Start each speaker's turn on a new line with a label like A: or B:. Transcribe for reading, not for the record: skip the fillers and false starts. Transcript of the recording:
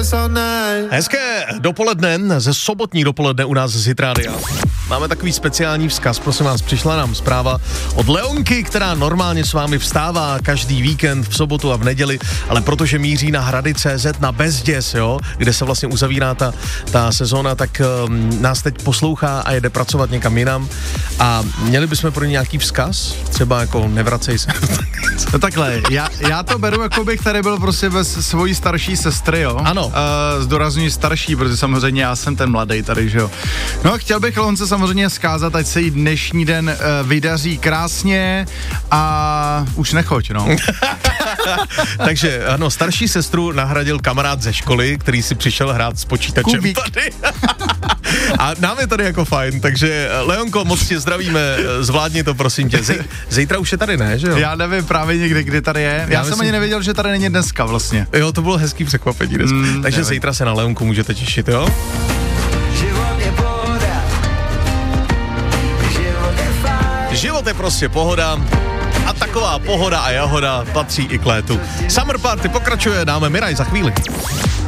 A: Hezké dopoledne, ze sobotní dopoledne u nás z Hit Rádia. Máme takový speciální vzkaz, prosím vás, přišla nám zpráva od Leonky, která normálně s vámi vstává každý víkend v sobotu a v neděli, ale protože míří na Hrady.cz, na Bezděs, jo, kde se vlastně uzavírá ta sezóna, tak nás teď poslouchá a jede pracovat někam jinam a měli bychom pro ně nějaký vzkaz? Třeba jako nevracej se.
B: No takhle, já to beru, jako bych tady byl prostě bez svojí starší sestry, jo.
A: Ano.
B: Zdůrazňuji starší, protože samozřejmě já jsem ten mladý tady, že jo. No a chtěl bych Leonce samozřejmě vzkázat, ať se jí dnešní den vydaří krásně a už nechoď, no.
A: Takže ano, starší sestru nahradil kamarád ze školy, který si přišel hrát s počítačem
B: Kubík.
A: tady. A nám je tady jako fajn, takže Leonko, moc tě zdravíme, zvládni to, prosím tě. Zítra už je tady, ne, že jo?
B: Já nevím právě někdy, kdy tady je. Já jsem ani nevěděl, že tady není dneska vlastně.
A: Jo, to bylo hezký překvapení dneska. Takže
B: nevím.
A: zítra se na Leonku můžete těšit, jo? Život je prostě pohoda a taková pohoda a jahoda patří i k létu. Summer Party pokračuje, dáme Miraj za chvíli.